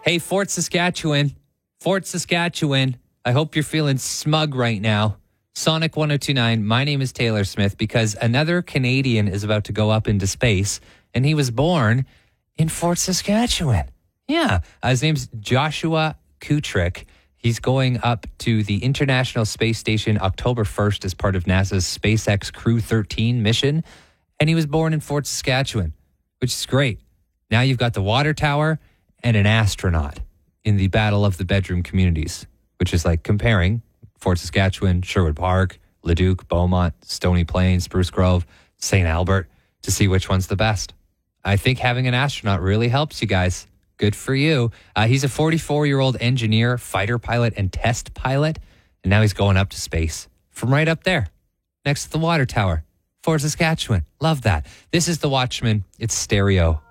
Hey, Fort Saskatchewan. I hope you're feeling smug right now. Sonic 102.9. My name is Taylor Smith because another Canadian is about to go up into space, and he was born in Fort Saskatchewan. Yeah. His name's Joshua Kutrick. He's going up to the International Space Station October 1st as part of NASA's SpaceX Crew 13 mission. And he was born in Fort Saskatchewan, which is great. Now you've got the water tower and an astronaut in the Battle of the Bedroom Communities, which is like comparing Fort Saskatchewan, Sherwood Park, Leduc, Beaumont, Stony Plain, Spruce Grove, St. Albert to see which one's the best. I think having an astronaut really helps you guys. Good for you. He's a 44-year-old engineer, fighter pilot, and test pilot. And now he's going up to space from right up there next to the water tower, Fort Saskatchewan. Love that. This is The Watchman. It's stereo.